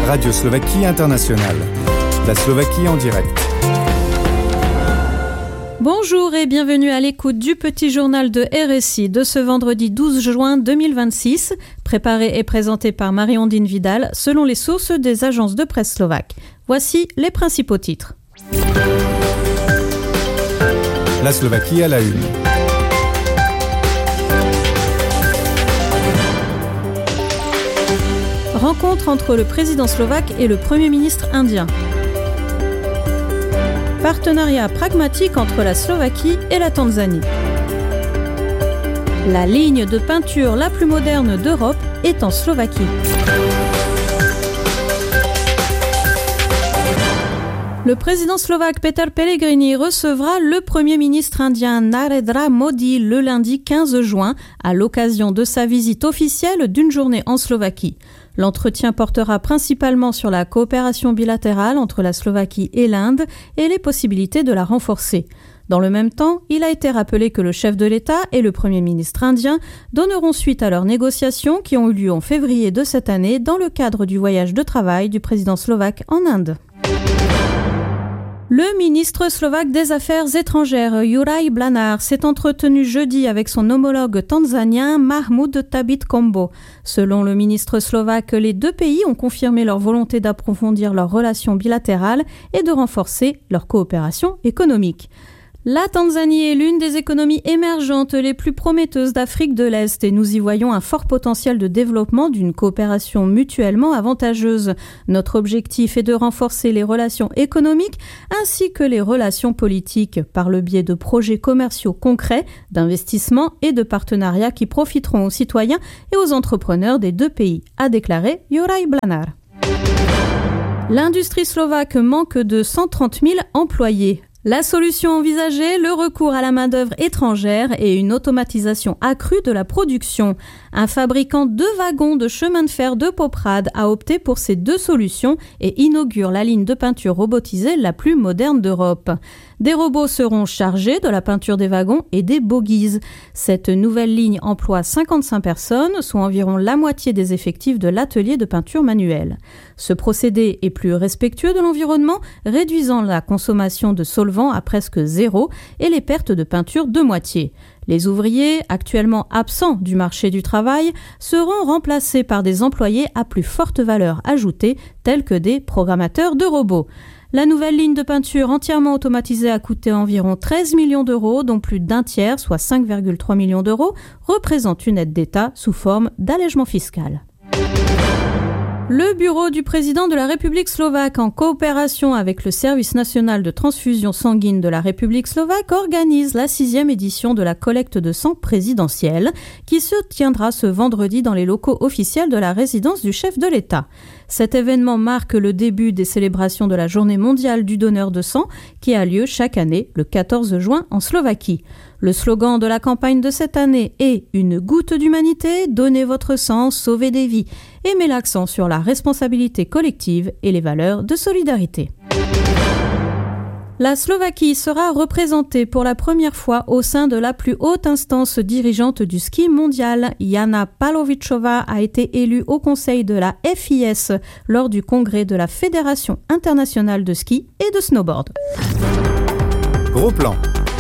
Radio Slovaquie Internationale. La Slovaquie en direct. Bonjour et bienvenue à l'écoute du petit journal de RSI de ce vendredi 12 juin 2026, préparé et présenté par Marie-Ondine Vidal selon les sources des agences de presse slovaques. Voici les principaux titres. La Slovaquie à la une. Rencontre entre le président slovaque et le Premier ministre indien. Partenariat pragmatique entre la Slovaquie et la Tanzanie. La ligne de peinture la plus moderne d'Europe est en Slovaquie. Le président slovaque Peter Pellegrini recevra le Premier ministre indien Narendra Modi le lundi 15 juin à l'occasion de sa visite officielle d'une journée en Slovaquie. L'entretien portera principalement sur la coopération bilatérale entre la Slovaquie et l'Inde et les possibilités de la renforcer. Dans le même temps, il a été rappelé que le chef de l'État et le Premier ministre indien donneront suite à leurs négociations qui ont eu lieu en février de cette année dans le cadre du voyage de travail du président slovaque en Inde. Le ministre slovaque des Affaires étrangères, Juraj Blanár, s'est entretenu jeudi avec son homologue tanzanien Mahmoud Thabit Kombo. Selon le ministre slovaque, les deux pays ont confirmé leur volonté d'approfondir leurs relations bilatérales et de renforcer leur coopération économique. La Tanzanie est l'une des économies émergentes les plus prometteuses d'Afrique de l'Est et nous y voyons un fort potentiel de développement d'une coopération mutuellement avantageuse. Notre objectif est de renforcer les relations économiques ainsi que les relations politiques par le biais de projets commerciaux concrets, d'investissements et de partenariats qui profiteront aux citoyens et aux entrepreneurs des deux pays, a déclaré Juraj Blanár. L'industrie slovaque manque de 130 000 employés. La solution envisagée, le recours à la main-d'œuvre étrangère et une automatisation accrue de la production. Un fabricant de wagons de chemin de fer de Poprad a opté pour ces deux solutions et inaugure la ligne de peinture robotisée la plus moderne d'Europe. Des robots seront chargés de la peinture des wagons et des bogies. Cette nouvelle ligne emploie 55 personnes, soit environ la moitié des effectifs de l'atelier de peinture manuelle. Ce procédé est plus respectueux de l'environnement, réduisant la consommation de solvants à presque zéro et les pertes de peinture de moitié. Les ouvriers, actuellement absents du marché du travail, seront remplacés par des employés à plus forte valeur ajoutée, tels que des programmateurs de robots. La nouvelle ligne de peinture entièrement automatisée a coûté environ 13 millions d'euros, dont plus d'un tiers, soit 5,3 millions d'euros, représente une aide d'État sous forme d'allègement fiscal. Le bureau du président de la République slovaque, en coopération avec le Service national de transfusion sanguine de la République slovaque, organise la 6e édition de la collecte de sang présidentielle qui se tiendra ce vendredi dans les locaux officiels de la résidence du chef de l'État. Cet événement marque le début des célébrations de la Journée mondiale du donneur de sang qui a lieu chaque année le 14 juin en Slovaquie. Le slogan de la campagne de cette année est « Une goutte d'humanité, donnez votre sang, sauvez des vies » et met l'accent sur la responsabilité collective et les valeurs de solidarité. La Slovaquie sera représentée pour la première fois au sein de la plus haute instance dirigeante du ski mondial. Jana Pavlovičová a été élue au conseil de la FIS lors du congrès de la Fédération internationale de ski et de snowboard. Gros plan.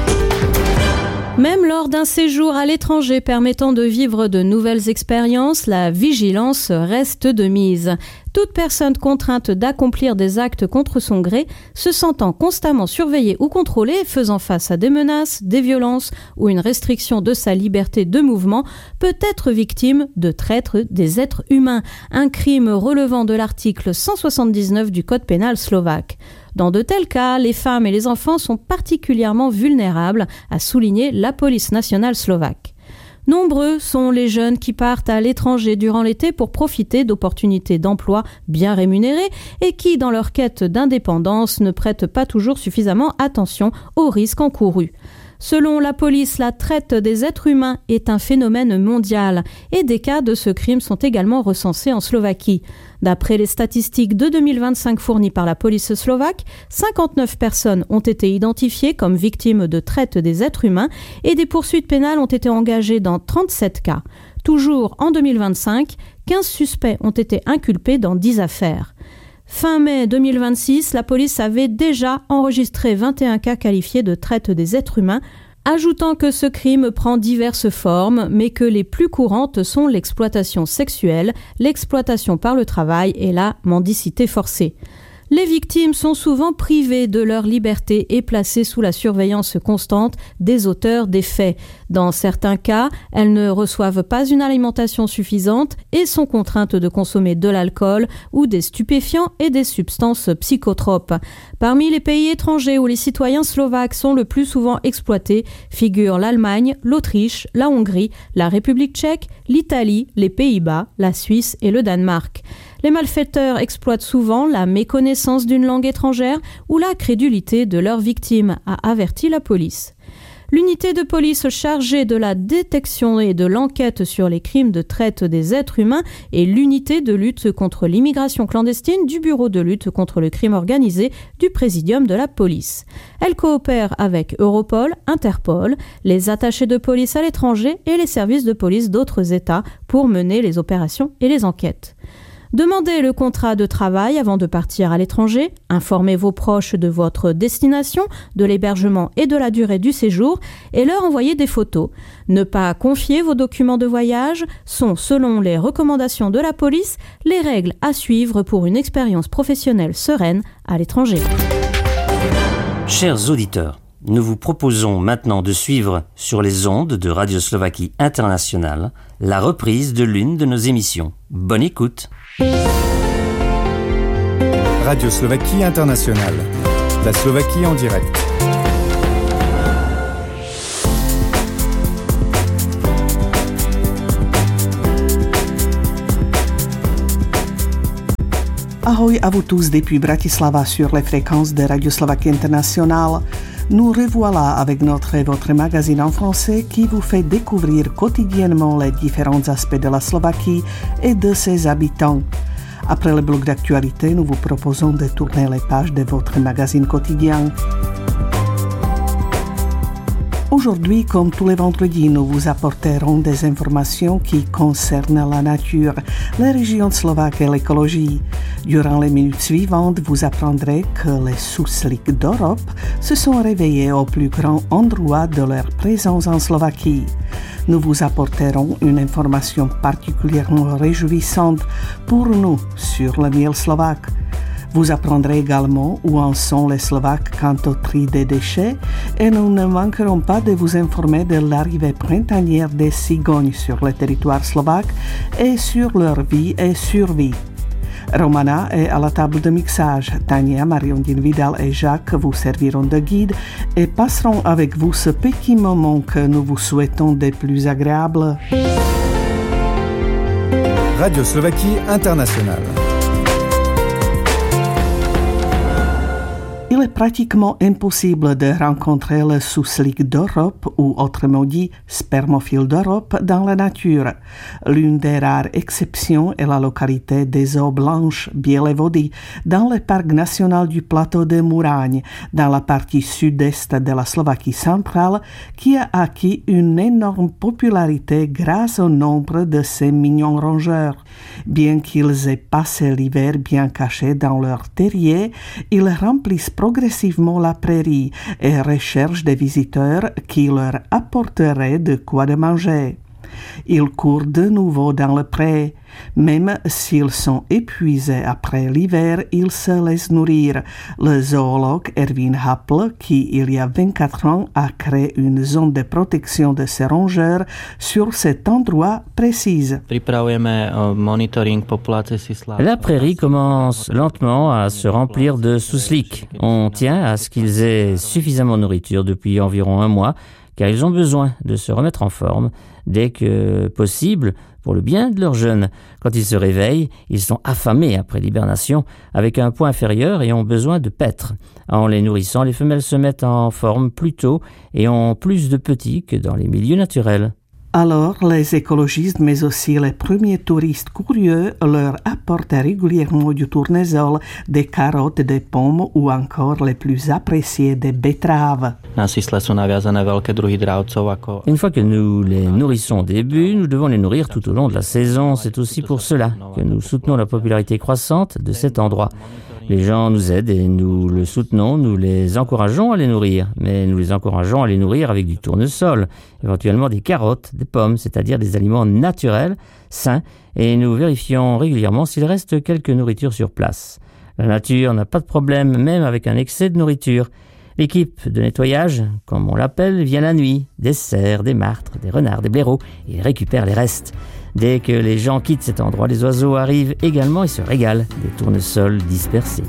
Même lors d'un séjour à l'étranger permettant de vivre de nouvelles expériences, la vigilance reste de mise. Toute personne contrainte d'accomplir des actes contre son gré, se sentant constamment surveillée ou contrôlée, faisant face à des menaces, des violences ou une restriction de sa liberté de mouvement, peut être victime de traite des êtres humains, un crime relevant de l'article 179 du Code pénal slovaque. Dans de tels cas, les femmes et les enfants sont particulièrement vulnérables, a souligné la police nationale slovaque. Nombreux sont les jeunes qui partent à l'étranger durant l'été pour profiter d'opportunités d'emploi bien rémunérées et qui, dans leur quête d'indépendance, ne prêtent pas toujours suffisamment attention aux risques encourus. Selon la police, la traite des êtres humains est un phénomène mondial et des cas de ce crime sont également recensés en Slovaquie. D'après les statistiques de 2025 fournies par la police slovaque, 59 personnes ont été identifiées comme victimes de traite des êtres humains et des poursuites pénales ont été engagées dans 37 cas. Toujours en 2025, 15 suspects ont été inculpés dans 10 affaires. Fin mai 2026, la police avait déjà enregistré 21 cas qualifiés de traite des êtres humains, ajoutant que ce crime prend diverses formes, mais que les plus courantes sont l'exploitation sexuelle, l'exploitation par le travail et la mendicité forcée. Les victimes sont souvent privées de leur liberté et placées sous la surveillance constante des auteurs des faits. Dans certains cas, elles ne reçoivent pas une alimentation suffisante et sont contraintes de consommer de l'alcool ou des stupéfiants et des substances psychotropes. Parmi les pays étrangers où les citoyens slovaques sont le plus souvent exploités figurent l'Allemagne, l'Autriche, la Hongrie, la République tchèque, l'Italie, les Pays-Bas, la Suisse et le Danemark. Les malfaiteurs exploitent souvent la méconnaissance d'une langue étrangère ou la crédulité de leurs victimes, a averti la police. L'unité de police chargée de la détection et de l'enquête sur les crimes de traite des êtres humains est l'unité de lutte contre l'immigration clandestine du Bureau de lutte contre le crime organisé du Présidium de la police. Elle coopère avec Europol, Interpol, les attachés de police à l'étranger et les services de police d'autres États pour mener les opérations et les enquêtes. Demandez le contrat de travail avant de partir à l'étranger, informez vos proches de votre destination, de l'hébergement et de la durée du séjour et leur envoyez des photos. Ne pas confier vos documents de voyage sont, selon les recommandations de la police, les règles à suivre pour une expérience professionnelle sereine à l'étranger. Chers auditeurs, nous vous proposons maintenant de suivre sur les ondes de Radio Slovaquie Internationale la reprise de l'une de nos émissions. Bonne écoute. Radio Slovaquie Internationale. La Slovaquie en direct. Ahoj à vous tous depuis Bratislava sur les fréquences de Radio Slovaquie Internationale. Nous revoilà avec votre magazine en français qui vous fait découvrir quotidiennement les différents aspects de la Slovaquie et de ses habitants. Après le bloc d'actualité, nous vous proposons de tourner les pages de votre magazine quotidien. Aujourd'hui, comme tous les vendredis, nous vous apporterons des informations qui concernent la nature, les régions slovaques et l'écologie. Durant les minutes suivantes, vous apprendrez que les Suslik d'Europe se sont réveillés au plus grand endroit de leur présence en Slovaquie. Nous vous apporterons une information particulièrement réjouissante pour nous sur le miel slovaque. Vous apprendrez également où en sont les Slovaques quant au tri des déchets et nous ne manquerons pas de vous informer de l'arrivée printanière des cigognes sur le territoire slovaque et sur leur vie et survie. Romana est à la table de mixage. Tania, Mariondine Vidal et Jacques vous serviront de guide et passeront avec vous ce petit moment que nous vous souhaitons des plus agréables. Radio Slovaquie Internationale. Il est pratiquement impossible de rencontrer le Suslik d'Europe, ou autrement dit spermophile d'Europe, dans la nature. L'une des rares exceptions est la localité des eaux blanches, Biele vody, dans le parc national du plateau de Muraň, dans la partie sud-est de la Slovaquie centrale, qui a acquis une énorme popularité grâce au nombre de ces mignons rongeurs. Bien qu'ils aient passé l'hiver bien cachés dans leur terrier, ils remplissent progressivement la prairie et recherchent des visiteurs qui leur apporteraient de quoi de manger. Ils courent de nouveau dans le pré. Même s'ils sont épuisés après l'hiver, ils se laissent nourrir. Le zoologue Erwin Happel, qui il y a 24 ans a créé une zone de protection de ces rongeurs sur cet endroit précise. La prairie commence lentement à se remplir de Suslik. On tient à ce qu'ils aient suffisamment de nourriture depuis environ un mois, car ils ont besoin de se remettre en forme dès que possible pour le bien de leurs jeunes. Quand ils se réveillent, ils sont affamés après l'hibernation avec un poids inférieur et ont besoin de paître. En les nourrissant, les femelles se mettent en forme plus tôt et ont plus de petits que dans les milieux naturels. Alors, les écologistes, mais aussi les premiers touristes curieux, leur apportent régulièrement du tournesol, des carottes, des pommes ou encore les plus appréciés des betteraves. Une fois que nous les nourrissons au début, nous devons les nourrir tout au long de la saison. C'est aussi pour cela que nous soutenons la popularité croissante de cet endroit. Les gens nous aident et nous le soutenons, nous les encourageons à les nourrir. Mais nous les encourageons à les nourrir avec du tournesol, éventuellement des carottes, des pommes, c'est-à-dire des aliments naturels, sains, et nous vérifions régulièrement s'il reste quelque nourriture sur place. La nature n'a pas de problème, même avec un excès de nourriture. L'équipe de nettoyage, comme on l'appelle, vient la nuit, des cerfs, des martres, des renards, des blaireaux, et récupère les restes. Dès que les gens quittent cet endroit, les oiseaux arrivent également et se régalent des tournesols dispersés.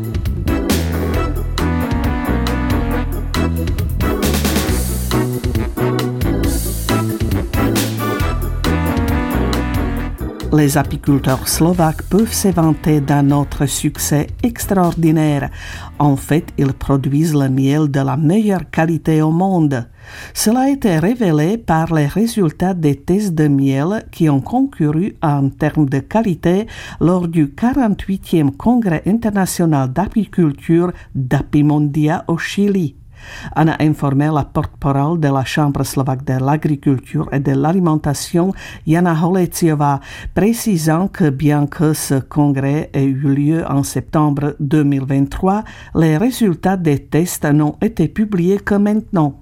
Les apiculteurs slovaques peuvent se vanter d'un autre succès extraordinaire. En fait, ils produisent le miel de la meilleure qualité au monde. Cela a été révélé par les résultats des tests de miel qui ont concouru en termes de qualité lors du 48e Congrès international d'apiculture d'Apimondia au Chili. On a informé la porte-parole de la Chambre slovaque de l'agriculture et de l'alimentation, Jana Holeciová, précisant que bien que ce congrès ait eu lieu en septembre 2023, les résultats des tests n'ont été publiés que maintenant.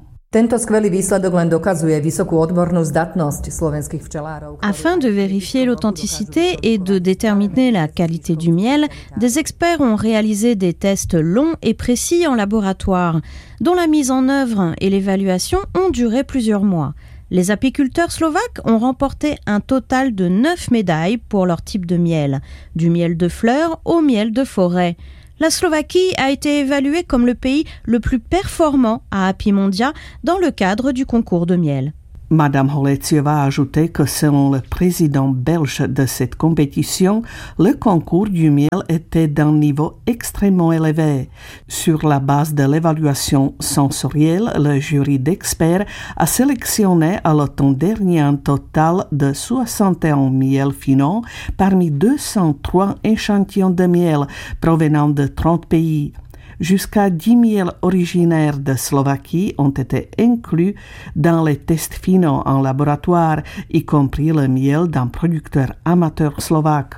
Afin de vérifier l'authenticité et de déterminer la qualité du miel, des experts ont réalisé des tests longs et précis en laboratoire, dont la mise en œuvre et l'évaluation ont duré plusieurs mois. Les apiculteurs slovaques ont remporté un total de 9 médailles pour leur type de miel, du miel de fleurs au miel de forêt. La Slovaquie a été évaluée comme le pays le plus performant à Apimondia dans le cadre du concours de miel. Madame Holeciová a ajouté que selon le président belge de cette compétition, le concours du miel était d'un niveau extrêmement élevé. Sur la base de l'évaluation sensorielle, le jury d'experts a sélectionné à l'automne dernier un total de 61 miels finaux parmi 203 échantillons de miel provenant de 30 pays. Jusqu'à 10 miels originaires de Slovaquie ont été inclus dans les tests finaux en laboratoire, y compris le miel d'un producteur amateur slovaque.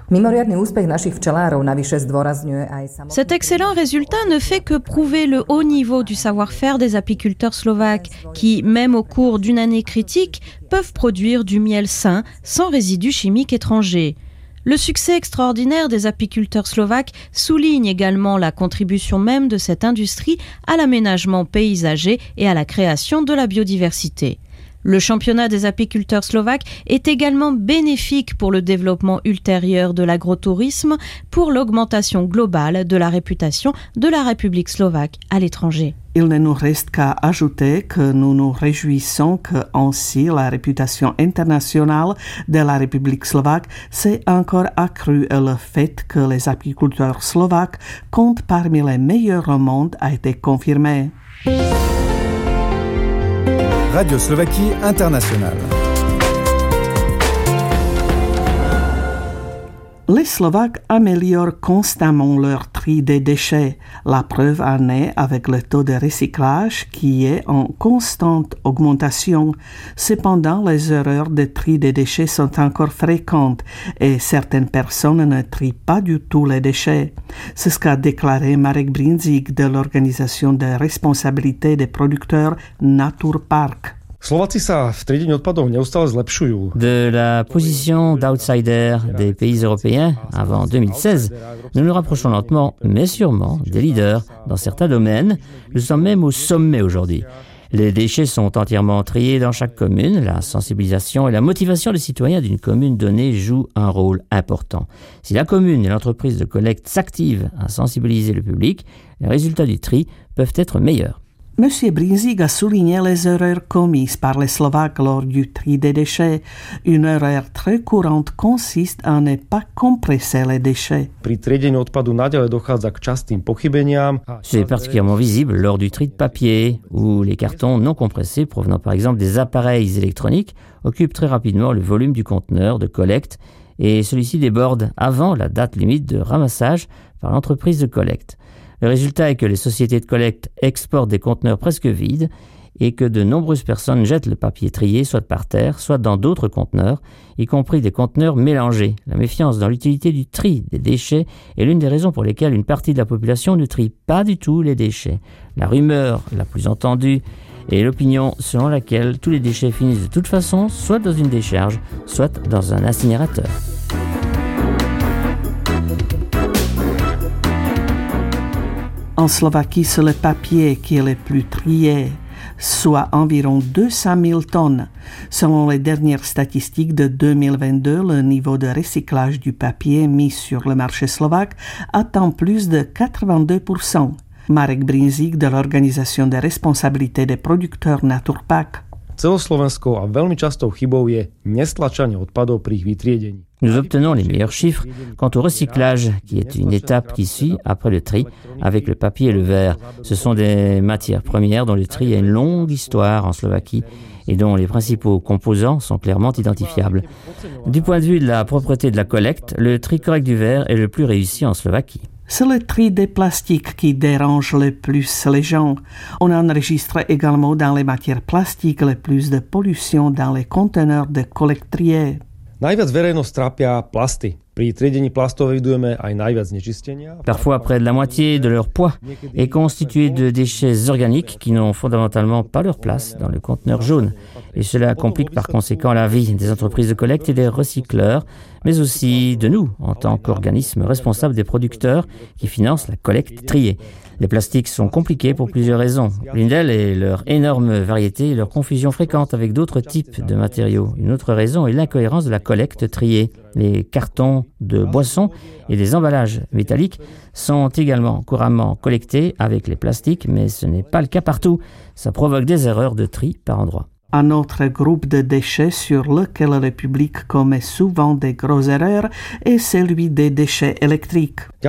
Cet excellent résultat ne fait que prouver le haut niveau du savoir-faire des apiculteurs slovaques qui, même au cours d'une année critique, peuvent produire du miel sain, sans résidus chimiques étrangers. Le succès extraordinaire des apiculteurs slovaques souligne également la contribution même de cette industrie à l'aménagement paysager et à la création de la biodiversité. Le championnat des apiculteurs slovaques est également bénéfique pour le développement ultérieur de l'agrotourisme, pour l'augmentation globale de la réputation de la République slovaque à l'étranger. Il ne nous reste qu'à ajouter que nous nous réjouissons que ainsi la réputation internationale de la République slovaque s'est encore accrue et le fait que les apiculteurs slovaques comptent parmi les meilleurs au monde a été confirmé. Radio Slovaquie Internationale. Les Slovaques améliorent constamment leur tri des déchets. La preuve en est avec le taux de recyclage qui est en constante augmentation. Cependant, les erreurs de tri des déchets sont encore fréquentes et certaines personnes ne trient pas du tout les déchets. C'est ce qu'a déclaré Marek Brinzik de l'organisation de responsabilité des producteurs Naturpark. De la position d'outsider des pays européens avant 2016, nous nous rapprochons lentement, mais sûrement, des leaders dans certains domaines. Nous sommes même au sommet aujourd'hui. Les déchets sont entièrement triés dans chaque commune. La sensibilisation et la motivation des citoyens d'une commune donnée jouent un rôle important. Si la commune et l'entreprise de collecte s'activent à sensibiliser le public, les résultats du tri peuvent être meilleurs. M. Brinzig a souligné les erreurs commises par les Slovaques lors du tri des déchets. Une erreur très courante consiste à ne pas compresser les déchets. C'est particulièrement visible lors du tri de papier, où les cartons non compressés provenant par exemple des appareils électroniques occupent très rapidement le volume du conteneur de collecte et celui-ci déborde avant la date limite de ramassage par l'entreprise de collecte. Le résultat est que les sociétés de collecte exportent des conteneurs presque vides et que de nombreuses personnes jettent le papier trié soit par terre, soit dans d'autres conteneurs, y compris des conteneurs mélangés. La méfiance dans l'utilité du tri des déchets est l'une des raisons pour lesquelles une partie de la population ne trie pas du tout les déchets. La rumeur la plus entendue est l'opinion selon laquelle tous les déchets finissent de toute façon soit dans une décharge, soit dans un incinérateur. En Slovaquie, c'est le papier qui est le plus trié, soit environ 200 000 tonnes. Selon les dernières statistiques de 2022, le niveau de recyclage du papier mis sur le marché slovaque atteint plus de 82%. Marek Brinzig de l'Organisation de responsabilité des producteurs Naturpack. Celoslovenskou a veľmi častou chybou je nestlačanie odpadov pri ich vytriedení. Nous obtenons les meilleurs chiffres quant au recyclage, qui est une étape qui suit après le tri avec le papier et le verre. Ce sont des matières premières dont le tri a une longue histoire en Slovaquie et dont les principaux composants sont clairement identifiables. Du point de vue de la propreté de la collecte, le tri correct du verre est le plus réussi en Slovaquie. C'est le tri des plastiques qui dérange le plus les gens. On enregistre également dans les matières plastiques le plus de pollution dans les conteneurs de collecte triés. Najviac verejnosť trápia plasty. Pri triedení plastov evidujeme aj najviac znečistenia. Parfois, près de la moitié de leur poids est constitué de déchets organiques qui n'ont fondamentalement pas leur place dans le conteneur jaune. Et cela complique par conséquent la vie des entreprises de collecte et des recycleurs, mais aussi de nous, en tant qu'organismes responsables des producteurs qui financent la collecte triée. Les plastiques sont compliqués pour plusieurs raisons. L'une d'elles est leur énorme variété et leur confusion fréquente avec d'autres types de matériaux. Une autre raison est l'incohérence de la collecte triée. Les cartons de boissons et des emballages métalliques sont également couramment collectés avec les plastiques, mais ce n'est pas le cas partout. Ça provoque des erreurs de tri par endroits. Un autre groupe de déchets sur lequel le public commet souvent des grosses erreurs est celui des déchets électriques.